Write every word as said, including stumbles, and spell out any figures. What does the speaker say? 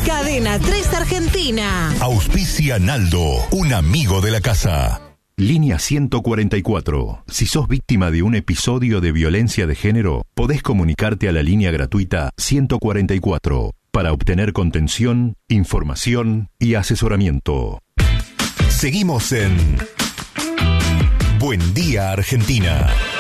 Cadena tres Argentina. Auspicia Naldo, un amigo de la casa. Línea ciento cuarenta y cuatro. Si sos víctima de un episodio de violencia de género, podés comunicarte a la línea gratuita ciento cuarenta y cuatro para obtener contención, información y asesoramiento. Seguimos en Buen Día Argentina.